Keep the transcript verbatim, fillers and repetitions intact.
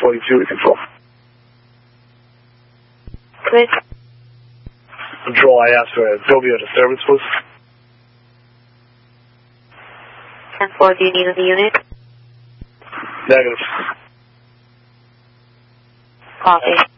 forty-two with control. Good. Control, I asked for a Dolby disturbance, please. ten four, do you need the unit? Negative. Copy.